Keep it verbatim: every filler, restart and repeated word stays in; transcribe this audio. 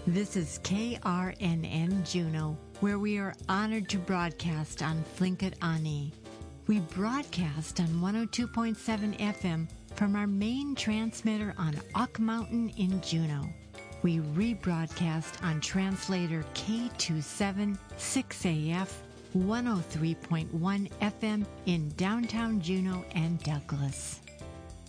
This is K R N N Juneau, where we are honored to broadcast on Tlingit Ani. We broadcast on one oh two point seven F M from our main transmitter on Ock Mountain in Juneau. We rebroadcast on translator K two seven six A F one oh three point one F M in downtown Juneau and Douglas.